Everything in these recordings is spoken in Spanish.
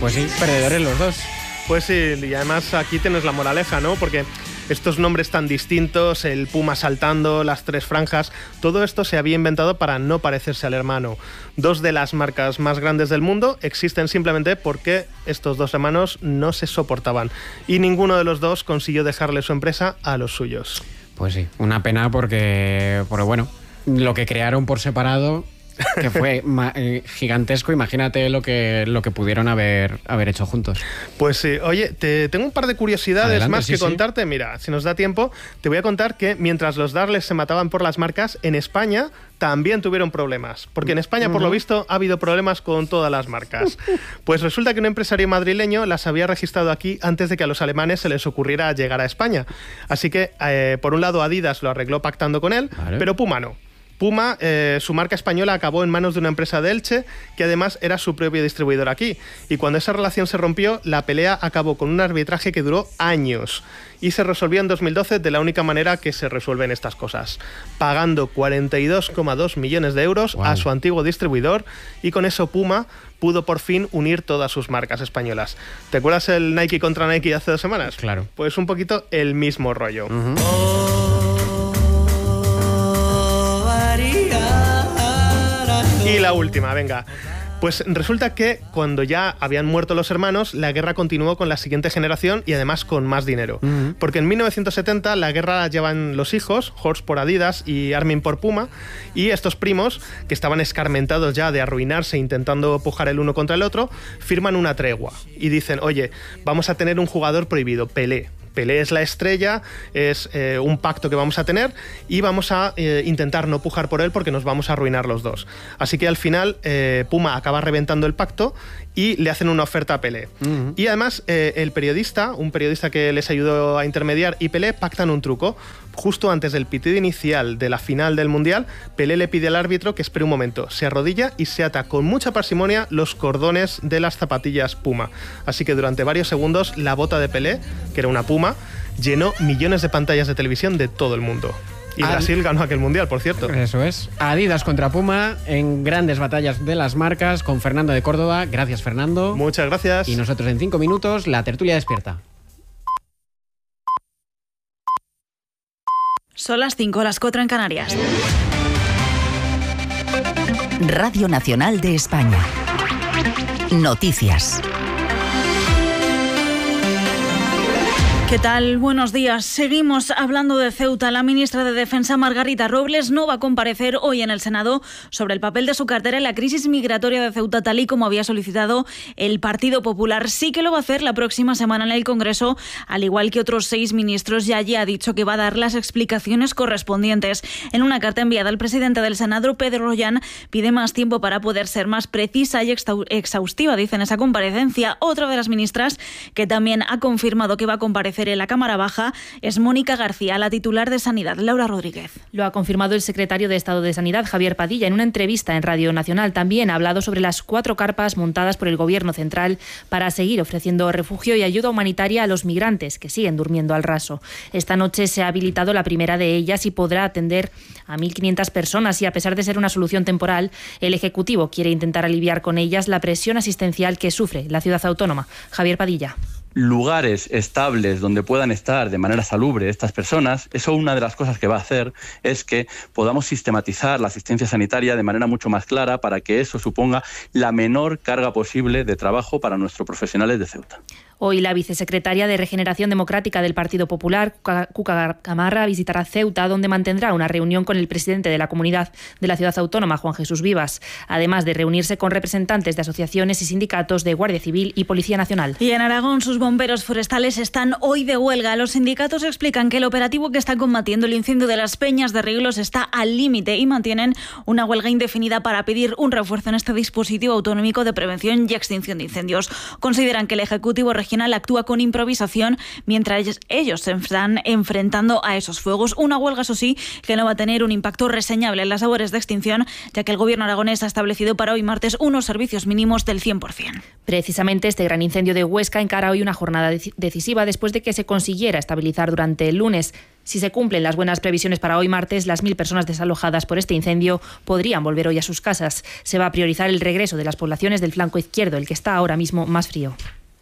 Pues sí, perdedores los dos. Pues sí, y además aquí tienes la moraleja, ¿no? Porque estos nombres tan distintos, el puma saltando, las 3 franjas, todo esto se había inventado para no parecerse al hermano. 2 de las marcas más grandes del mundo existen simplemente porque estos 2 hermanos no se soportaban y ninguno de los 2 consiguió dejarle su empresa a los suyos. Pues sí, una pena porque bueno, lo que crearon por separado, que fue gigantesco, imagínate lo que pudieron haber hecho juntos. Pues sí, oye, tengo un par de curiosidades Adelante, más que sí. contarte. Mira, si nos da tiempo, te voy a contar que mientras los Darles se mataban por las marcas, en España también tuvieron problemas. Porque en España, por lo visto, ha habido problemas con todas las marcas. Pues resulta que un empresario madrileño las había registrado aquí antes de que a los alemanes se les ocurriera llegar a España. Así que, por un lado, Adidas lo arregló pactando con él, vale, pero Puma no. Puma, su marca española, acabó en manos de una empresa de Elche que además era su propio distribuidor aquí. Y cuando esa relación se rompió, la pelea acabó con un arbitraje que duró años y se resolvió en 2012 de la única manera que se resuelven estas cosas, pagando 42,2 millones de euros a su antiguo distribuidor, y con eso Puma pudo por fin unir todas sus marcas españolas. ¿Te acuerdas el Nike contra Nike hace 2 semanas? Claro. Pues un poquito el mismo rollo. Y la última, venga. Pues resulta que cuando ya habían muerto los hermanos, la guerra continuó con la siguiente generación y además con más dinero. Porque en 1970 la guerra la llevan los hijos, Horst por Adidas y Armin por Puma, y estos primos, que estaban escarmentados ya de arruinarse intentando pujar el uno contra el otro, firman una tregua y dicen, oye, vamos a tener un jugador prohibido, Pelé. Pelé es la estrella, es un pacto que vamos a tener y vamos a intentar no pujar por él porque nos vamos a arruinar los dos. Así que al final Puma acaba reventando el pacto y le hacen una oferta a Pelé. Y además un periodista que les ayudó a intermediar, y Pelé pactan un truco. Justo antes del pitido inicial de la final del Mundial, Pelé le pide al árbitro que espere un momento, se arrodilla y se ata con mucha parsimonia los cordones de las zapatillas Puma. Así que durante varios segundos la bota de Pelé, que era una Puma, llenó millones de pantallas de televisión de todo el mundo. Y Brasil ganó aquel Mundial, por cierto. Eso es. Adidas contra Puma en grandes batallas de las marcas con Fernando de Córdoba. Gracias, Fernando. Muchas gracias. Y nosotros en 5 minutos, la tertulia despierta. Son las 5, las 4 en Canarias. Radio Nacional de España. Noticias. ¿Qué tal? Buenos días. Seguimos hablando de Ceuta. La ministra de Defensa, Margarita Robles, no va a comparecer hoy en el Senado sobre el papel de su cartera en la crisis migratoria de Ceuta, tal y como había solicitado el Partido Popular. Sí que lo va a hacer la próxima semana en el Congreso, al igual que otros 6 ministros, y allí ha dicho que va a dar las explicaciones correspondientes. En una carta enviada al presidente del Senado, Pedro Rollán, pide más tiempo para poder ser más precisa y exhaustiva, dice en esa comparecencia. Otra de las ministras que también ha confirmado que va a comparecer en la Cámara Baja es Mónica García, la titular de Sanidad. Laura Rodríguez. Lo ha confirmado el secretario de Estado de Sanidad, Javier Padilla, en una entrevista en Radio Nacional. También ha hablado sobre las 4 carpas montadas por el Gobierno central para seguir ofreciendo refugio y ayuda humanitaria a los migrantes que siguen durmiendo al raso. Esta noche se ha habilitado la primera de ellas y podrá atender a 1.500 personas, y a pesar de ser una solución temporal, el Ejecutivo quiere intentar aliviar con ellas la presión asistencial que sufre la ciudad autónoma. Javier Padilla. Lugares estables donde puedan estar de manera salubre estas personas, eso, una de las cosas que va a hacer es que podamos sistematizar la asistencia sanitaria de manera mucho más clara para que eso suponga la menor carga posible de trabajo para nuestros profesionales de Ceuta. Hoy la vicesecretaria de Regeneración Democrática del Partido Popular, Cuca Gamarra, visitará Ceuta, donde mantendrá una reunión con el presidente de la comunidad de la ciudad autónoma, Juan Jesús Vivas, además de reunirse con representantes de asociaciones y sindicatos de Guardia Civil y Policía Nacional. Y en Aragón, sus bomberos forestales están hoy de huelga. Los sindicatos explican que el operativo que está combatiendo el incendio de las Peñas de Riglos está al límite y mantienen una huelga indefinida para pedir un refuerzo en este dispositivo autonómico de prevención y extinción de incendios. Consideran que el Ejecutivo regional regional actúa con improvisación mientras ellos se están enfrentando a esos fuegos. Una huelga, eso sí, que no va a tener un impacto reseñable en las labores de extinción, ya que el gobierno aragonés ha establecido para hoy martes unos servicios mínimos del 100%. Precisamente este gran incendio de Huesca encara hoy una jornada decisiva después de que se consiguiera estabilizar durante el lunes. Si se cumplen las buenas previsiones para hoy martes, las 1.000 personas desalojadas por este incendio podrían volver hoy a sus casas. Se va a priorizar el regreso de las poblaciones del flanco izquierdo, el que está ahora mismo más frío.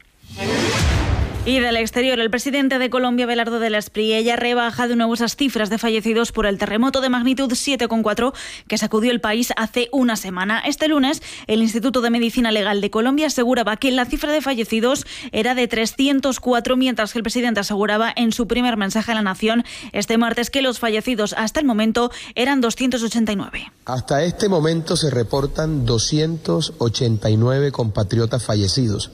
Y del exterior, el presidente de Colombia, Abelardo de la Espriella, rebaja de nuevo esas cifras de fallecidos por el terremoto de magnitud 7,4 que sacudió el país hace una semana. Este lunes, el Instituto de Medicina Legal de Colombia aseguraba que la cifra de fallecidos era de 304, mientras que el presidente aseguraba en su primer mensaje a la nación este martes que los fallecidos hasta el momento eran 289. Hasta este momento se reportan 289 compatriotas fallecidos,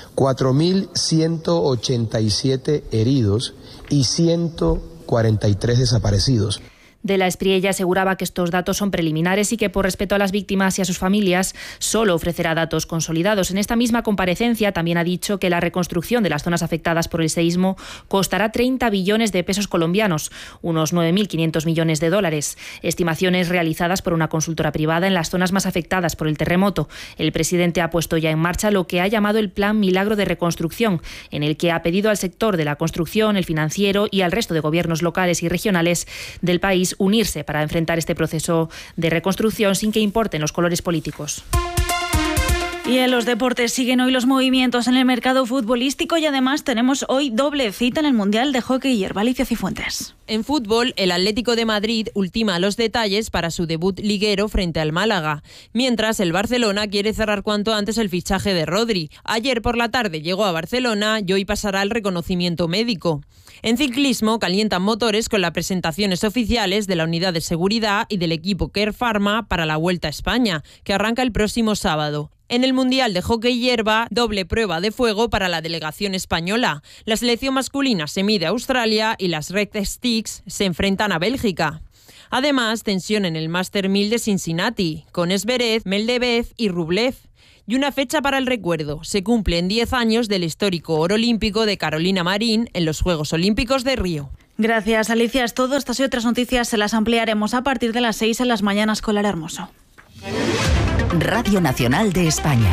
4.187 heridos y 143 desaparecidos. De la Espriella aseguraba que estos datos son preliminares y que por respeto a las víctimas y a sus familias solo ofrecerá datos consolidados. En esta misma comparecencia también ha dicho que la reconstrucción de las zonas afectadas por el seísmo costará 30 billones de pesos colombianos, unos 9.500 millones de dólares, estimaciones realizadas por una consultora privada en las zonas más afectadas por el terremoto. El presidente ha puesto ya en marcha lo que ha llamado el Plan Milagro de Reconstrucción, en el que ha pedido al sector de la construcción, el financiero y al resto de gobiernos locales y regionales del país unirse para enfrentar este proceso de reconstrucción sin que importen los colores políticos. Y en los deportes siguen hoy los movimientos en el mercado futbolístico y además tenemos hoy doble cita en el Mundial de Hockey Hierba. Alicia Cifuentes. En fútbol, el Atlético de Madrid ultima los detalles para su debut liguero frente al Málaga, mientras el Barcelona quiere cerrar cuanto antes el fichaje de Rodri. Ayer por la tarde llegó a Barcelona y hoy pasará el reconocimiento médico. En ciclismo calientan motores con las presentaciones oficiales de la unidad de seguridad y del equipo Care Pharma para la Vuelta a España, que arranca el próximo sábado. En el Mundial de Hockey Hierba, doble prueba de fuego para la delegación española. La selección masculina se mide a Australia y las Red Sticks se enfrentan a Bélgica. Además, tensión en el Master 1000 de Cincinnati, con Zverev, Medvedev y Rublev. Y una fecha para el recuerdo. Se cumplen 10 años del histórico oro olímpico de Carolina Marín en los Juegos Olímpicos de Río. Gracias, Alicia. Es todo. Estas y otras noticias se las ampliaremos a partir de las 6 en las mañanas con Lara Hermoso. Radio Nacional de España.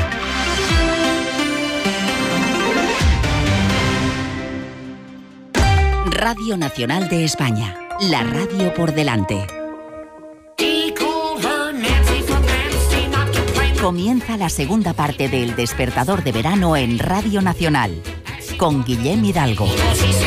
Radio Nacional de España. La radio por delante. Comienza la segunda parte del Despertador de Verano en Radio Nacional, con Guillem Hidalgo.